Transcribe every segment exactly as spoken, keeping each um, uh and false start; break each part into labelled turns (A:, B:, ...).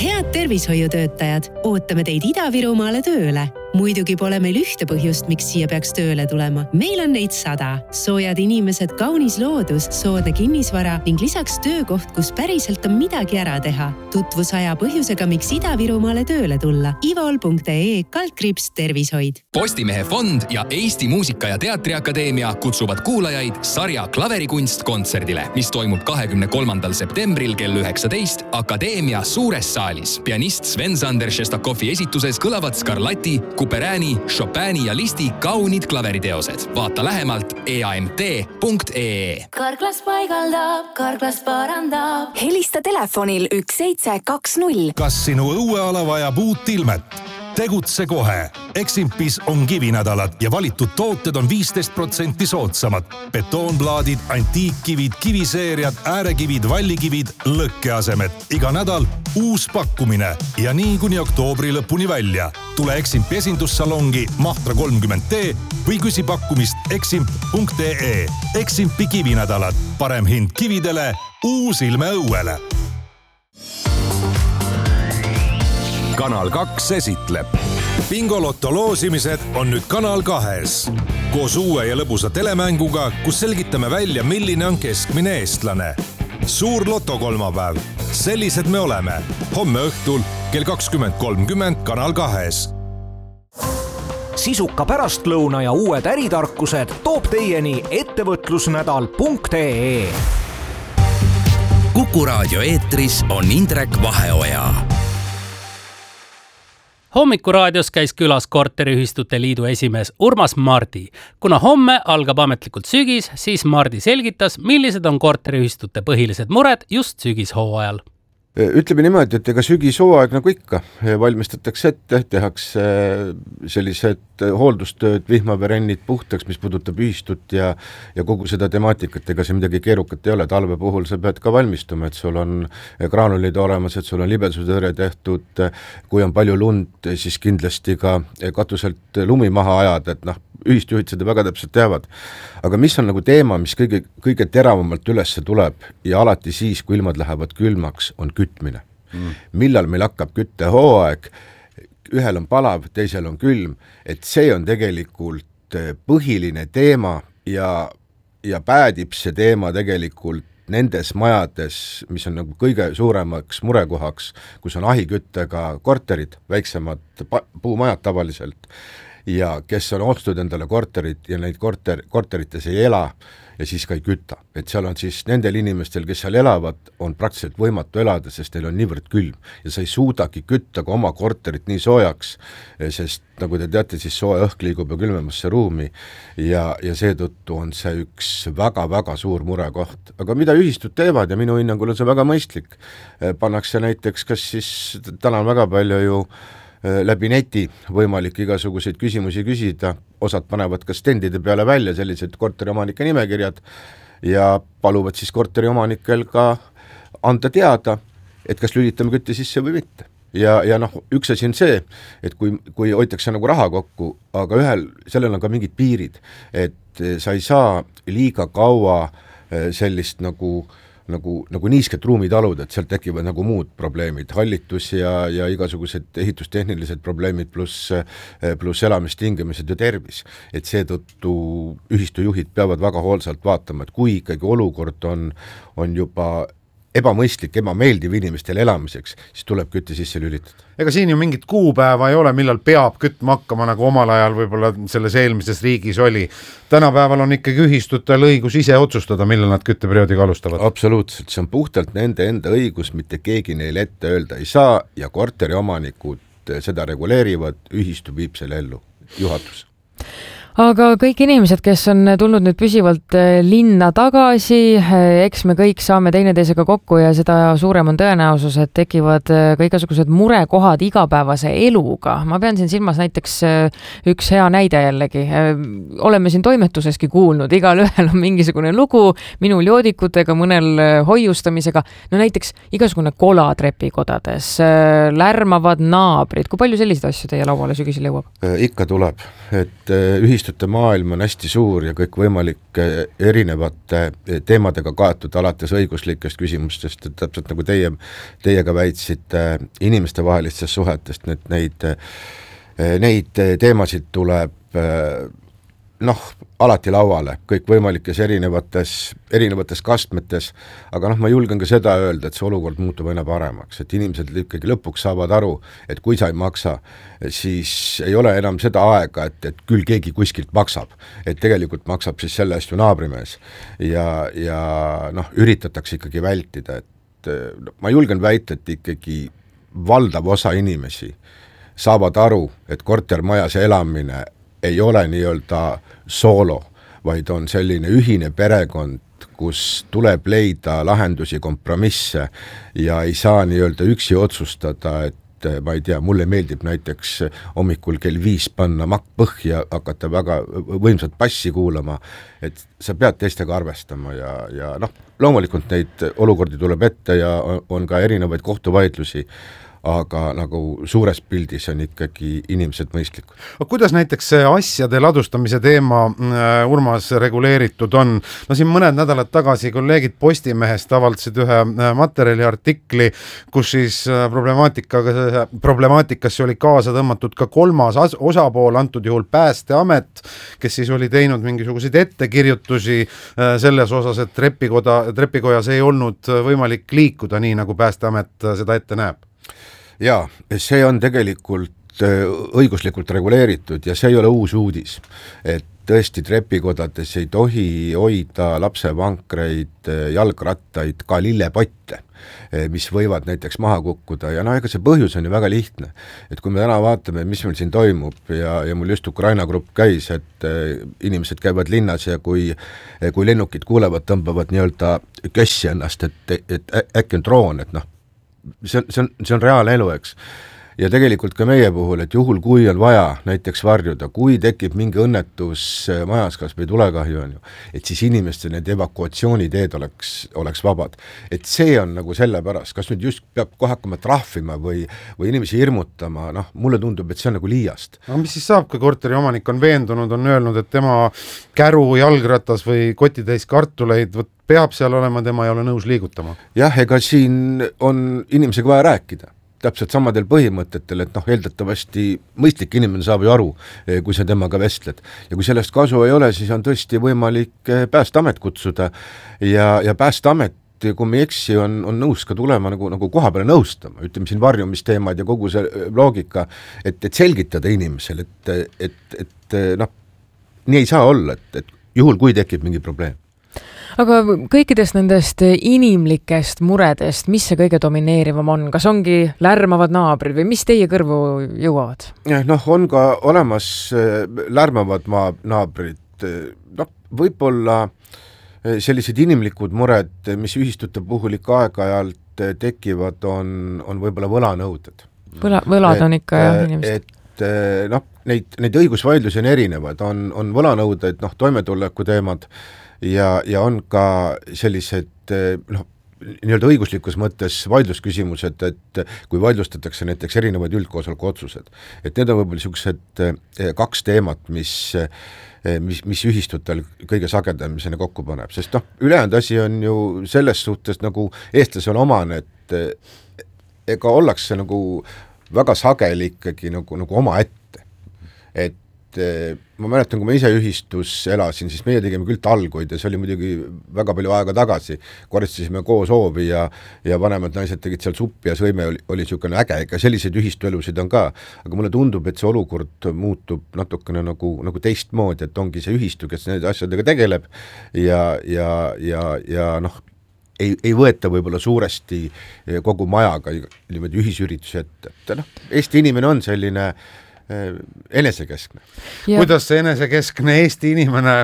A: Head tervishoiutöötajad, ootame teid Ida-Virumaale tööle. Muidugi pole meil ühte põhjust, miks siia peaks tööle tulema. Meil on neid sada. Soojad inimesed, kaunis loodus, soodne kinnisvara ning lisaks töökoht, kus päriselt on midagi ära teha. Tutvusaja põhjusega, miks Ida-Virumaale tööle tulla. ivol punkt ee kaldkriips tervishoid.
B: Postimehe fond ja Eesti Muusika- ja Teatriakadeemia kutsuvad kuulajaid sarja Klaverikunst kontserdile, mis toimub kahekümne kolmandal septembril kell üheksateist Akadeemia suures saalis. Pianist Sven-Sander Šestakovi esituses kõlavad Scarlatti, Kuperääni, Chopini ja Listi kaunid klaveriteosed. Vaata lähemalt e a m t punkt e e.
C: Karklas paigaldab, Karklas parandab.
D: Helista telefonil üks seitse kaks null.
E: Kas sinu õueala vajab uut ilmet? Tegutse kohe. Eximpis on kivinädalad ja valitud tooted on viisteist protsenti soodsamad. Betoonplaadid, antiikkivid, kiviseeriad, äärekivid, vallikivid, lõkkeasemed. Iga nädal uus pakkumine ja nii kuni oktoobri lõpuni välja. Tule Eximpi esindussalongi Mahtra kolmkümmend D või küsi pakkumist eximp punkt ee. Eximpi kivinädalad. Parem hind kividele, uus ilme õuele. Kanal kaks esitleb. Bingolotto loosimised on nüüd Kanal kahes. Koos uue ja lõbusa telemänguga, kus selgitame välja, milline on keskmine eestlane. Suur loto kolmapäev. Sellised me oleme. Homme õhtul kell kakskümmend kolmkümmend Kanal kahes.
F: Sisuka pärastlõuna ja uued äritarkused toob teieni ettevõtlusnädal punkt ee.
G: Kuku raadio eetris on Indrek Vaheoja.
H: Hommikuraadios käis külas korteriühistute liidu esimees Urmas Mardi. Kuna homme algab ametlikult sügis, siis Mardi selgitas, millised on korteriühistute põhilised mured just sügishooajal.
I: Ütleme niimoodi, et ega sügishooaeg nagu ikka valmistatakse ette, tehakse sellised hooldustööd, vihmaverennid puhtaks, mis puudutab ühistut ja, ja kogu seda temaatikat, ega see midagi keerukat ei ole. Talve puhul sa pead ka valmistuma, et sul on graanulid olemas, et sul on libedusutõrje tehtud, kui on palju lund, siis kindlasti ka katuselt lumi maha ajada, et noh, ühistjuhid seda väga täpselt teavad. Aga mis on nagu teema, mis kõige, kõige teravamalt üles tuleb ja alati siis, kui ilmad lähevad külmaks, on kütmine. Mm. Millal meil hakkab küttehooaeg, ühel on palav, teisel on külm, et see on tegelikult põhiline teema ja, ja päädib see teema tegelikult nendes majades, mis on nagu kõige suuremaks murekohaks, kus on ahiküttega korterid, väiksemad puumajad tavaliselt, ja kes on ostnud endale korterit ja neid korter, korterites ei ela ja siis ka ei kütta. Et seal on siis nendel inimestel, kes seal elavad, on praktiliselt võimatu elada, sest neil on niivõrd külm ja sa ei suudagi kütta ka oma korterit nii soojaks, sest nagu te teate, siis sooja õhk liigub ja külmemasse ruumi ja, ja seetõttu on see üks väga-väga suur murekoht. Aga mida ühistud teevad ja minu hinnangul on see väga mõistlik. Pannakse näiteks, kas siis täna on väga palju ju läbi neti võimalik igasuguseid küsimusi küsida, osad panevad ka stendide peale välja sellised korteriomanike nimekirjad ja paluvad siis korteriomanikel ka anda teada, et kas lülitame kütte sisse või mitte. Ja, ja noh, üks asi on see, et kui, kui hoitakse nagu raha kokku, aga ühel, sellel on ka mingid piirid, et sa ei saa liiga kaua sellist nagu nagu, nagu niisket ruumi talud, et sealt tekivad nagu muud probleemid, hallitus ja, ja igasugused ehitustehnilised probleemid pluss, pluss elamistingimused ja tervis. Et seetõttu ühistujuhid peavad väga hoolsalt vaatama, et kui ikkagi olukord on, on juba ebamõistlik, ebameeldiv inimestel elamiseks, siis tuleb kütte sisse lülitada.
J: Ega siin ju mingit kuupäeva ei ole, millal peab kütma hakkama, nagu omal ajal võib-olla selles eelmises riigis oli. Tänapäeval on ikkagi ühistutel õigus ise otsustada, millal nad kütteperioodiga alustavad.
I: Absoluutselt, see on puhtalt nende enda õigus, mitte keegi neil ette öelda ei saa ja korteriomanikud seda reguleerivad, ühistu viib selle ellu, juhatus.
K: Aga kõik inimesed, kes on tulnud nüüd püsivalt linna tagasi, eks me kõik saame teineteisega kokku ja seda suurem on tõenäosus, et tekivad ka igasugused murekohad igapäevase eluga. Ma pean siin silmas näiteks üks hea näide jällegi. Oleme siin toimetuseski kuulnud, igal ühel on mingisugune lugu, minul joodikutega, mõnel hoiustamisega. No näiteks igasugune kola trepikodades, lärmavad naabrid. Kui palju selliseid asju teie lauale sügisel jõuab?
I: Ikka tuleb, et ühist ühistute maailm on hästi suur ja kõikvõimalike erinevate teemadega kaetud, alates õiguslikest küsimustest, et täpselt nagu teie, teiega väitsite inimeste vahelistest suhetest, need, neid, neid teemasid tuleb noh, alati lauale, kõikvõimalikes erinevates, erinevates kastmetes, aga noh, ma julgen ka seda öelda, et see olukord muutub aina paremaks, et inimesed ikkagi lõpuks saavad aru, et kui sa ei maksa, siis ei ole enam seda aega, et, et küll keegi kuskilt maksab, et tegelikult maksab siis selle eest ju naabrimees ja, ja noh, üritatakse ikkagi vältida, et no, ma julgen väita, et ikkagi valdav osa inimesi saavad aru, et kortermajas elamine ei ole nii-öelda soolo, vaid on selline ühine perekond, kus tuleb leida lahendusi, kompromisse ja ei saa nii-öelda üksi otsustada, et ma ei tea, mulle meeldib näiteks hommikul kell viis panna makk põhja, hakata väga võimsat bassi kuulama, et sa pead teistega arvestama ja, ja noh, loomulikult neid olukordi tuleb ette ja on ka erinevaid kohtuvaidlusi, aga nagu suures pildis on ikkagi inimesed mõistlikud.
J: Kuidas näiteks see asjade ladustamise teema äh, Urmas reguleeritud on? No siin mõned nädalad tagasi kolleegid Postimehest avaldasid ühe äh, materjali artikli, kus siis äh, problemaatikaga, problemaatikasse oli kaasa tõmmatud ka kolmas as- osapool, antud juhul Päästeamet, kes siis oli teinud mingisuguseid ettekirjutusi äh, selles osas, et trepikoda, trepikojas ei olnud võimalik liikuda nii, nagu Päästeamet äh, seda ette näeb.
I: Jaa, see on tegelikult õiguslikult reguleeritud ja see ei ole uus uudis, et tõesti trepikodades ei tohi hoida lapsevankreid, jalgrattaid, ka lillepotte, mis võivad näiteks maha kukkuda ja no ega see põhjus on ju väga lihtne, et kui me täna vaatame, mis meil siin toimub ja, ja mul just Ukraina grupp käis, et inimesed käivad linnas ja kui, kui lennukid kuulevad, tõmbavad nii-öelda kössi ennast, et, et äkki on droon, et noh, see on, see on, see on reaalne elu, eks. Ja tegelikult ka meie puhul, et juhul kui on vaja näiteks varjuda, kui tekib mingi õnnetus majas, kas või tulekahju on ju, et siis inimeste need evakuatsiooniteed oleks, oleks vabad. Et see on nagu sellepärast, kas nüüd just peab kohe hakkama trahvima või, või inimesi hirmutama, noh, mulle tundub, et see on nagu liiast.
J: No mis siis saab, kui korteri omanik on veendunud, on öelnud, et tema käru jalgratas või kotitäis kartuleid, võt peab seal olema, tema ei ole nõus liigutama.
I: Jah, ega siin on inimesega vaja rääkida, täpselt samadel põhimõtetel, et noh, eeldatavasti mõistlik inimene saab ju aru, kui sa temaga vestled. Ja kui sellest kasu ei ole, siis on tõesti võimalik Päästeamet kutsuda ja, ja Päästeamet, kui me eksi, on, on nõus ka tulema nagu, nagu koha peale nõustama, ütleme siin varjumisteemad ja kogu see loogika, et, et selgitada inimesel, et, et, et noh, nii ei saa olla, et, et juhul kui tekib mingi probleem.
K: Aga kõikidest nendest inimlikest muredest, mis see kõige domineerivam on? Kas ongi lärmavad naabrid või mis teie kõrvu jõuavad?
I: Noh, on ka olemas lärmavad maa naabrid. Noh, võib-olla sellised inimlikud mured, mis ühistute puhul ikka aeg-ajalt tekivad, on, on võib-olla võlanõuded.
K: Võla, võlad on ikka jah inimesed.
I: Et noh, neid, neid õigusvaidlusi on erinevad, on, on võlanõuded, noh, toimetuleku teemad, ja, ja on ka sellised noh, nii-öelda õiguslikus mõttes vaidlusküsimused, et kui vaidlustatakse näiteks erinevaid üldkoosoleku otsused, et need on võib-olla niisugused kaks teemat, mis, mis, mis ühistutel kõige sagedamisena kokku paneb, sest noh, ülejäänud asi on ju selles suhtes nagu eestlasel omane, et ega ollakse nagu väga sageli ikkagi nagu, nagu oma ette, et ma mäletan, kui ma ise ühistus elasin, siis meie tegime küll talguid ja see oli muidugi väga palju aega tagasi, koristasime koos hoovi ja, ja vanemad naised tegid seal suppi ja sõime oli, oli niisugune äge, ega selliseid ühistuelusid on ka, aga mulle tundub, et see olukord muutub natukene nagu, nagu teistmoodi, et ongi see ühistu, kes nende asjadega tegeleb ja, ja, ja, ja noh, ei, ei võeta võib-olla suuresti kogu majaga niimoodi ühisüritusi ette, et noh, Eesti inimene on selline enesekeskne.
J: Ja. Kuidas see enesekeskne Eesti inimene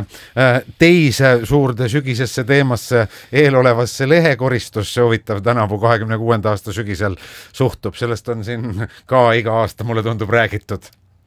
J: teise suurde sügisesse teemasse eelolevasse lehekoristusse huvitav tänavu kahekümne kuuenda aasta sügisel suhtub, sellest on siin ka iga aasta mulle tundub räägitud.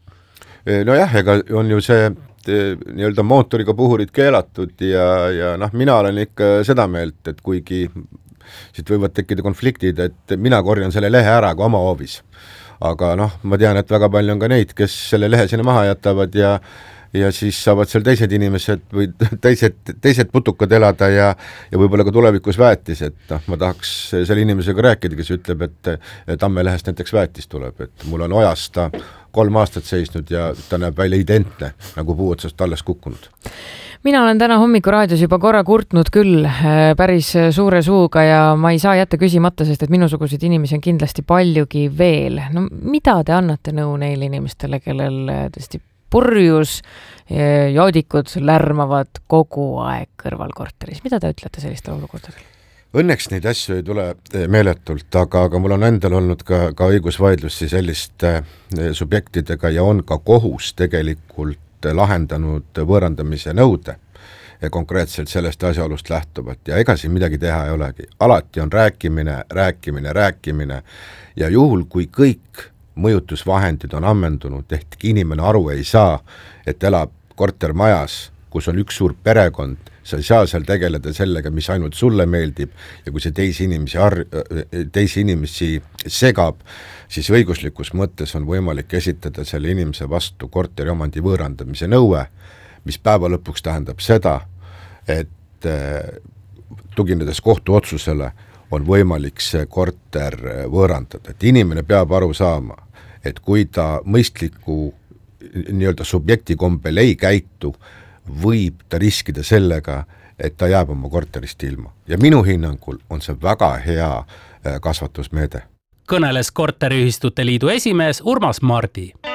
I: Nojah, ega on ju see nii-öelda mootoriga puhurid keelatud ja, ja noh, mina olen ikka seda meelt, et kuigi siit võivad tekkida konfliktid, et mina korjan selle lehe ära ka oma hoovis. Aga noh, ma tean, et väga palju on ka neid, kes selle lehe sinna maha jätavad ja, ja siis saavad seal teised inimesed või teised, teised putukad elada ja, ja võib-olla ka tulevikus väetis, et noh, ma tahaks selle inimesega rääkida, kes ütleb, et Tammelehest näiteks väetis tuleb, et mul on ojas ta kolm aastat seisnud ja ta näeb välja identne, nagu puu otsast alles kukkunud.
K: Mina olen täna hommikuraadios juba korra kurtnud küll päris suure suuga ja ma ei saa jätta küsimata, sest et minusuguseid inimesi on kindlasti paljugi veel. No mida te annate nõu neile inimestele, kellel tõesti purjus joodikud lärmavad kogu aeg kõrvalkorteris? Mida te ütlete selliste olukordadele?
I: Õnneks neid asju ei tule meeletult, aga, aga mul on endal olnud ka, ka õigusvaidlusi selliste subjektidega ja on ka kohus tegelikult lahendanud võõrandamise nõude konkreetselt sellest asjaolust lähtuvalt ja ega siin midagi teha ei olegi. Alati on rääkimine, rääkimine, rääkimine ja juhul, kui kõik mõjutusvahendid on ammendunud, ehk inimene aru ei saa, et elab kortermajas, kus on üks suur perekond, sa ei saa seal tegeleda sellega, mis ainult sulle meeldib ja kui see teisi inimesi, ar- teisi inimesi segab, siis õiguslikus mõttes on võimalik esitada selle inimese vastu korteri omandi võõrandamise nõue, mis päeva lõpuks tähendab seda, et tuginedes kohtuotsusele on võimalik see korter võõrandada. Et inimene peab aru saama, et kui ta mõistliku nii-öelda subjekti kombel ei käitu, võib ta riskida sellega, et ta jääb oma korterist ilma. Ja minu hinnangul on see väga hea kasvatusmeede.
H: Kõneles Korteriühistute Liidu esimees Urmas Mardi.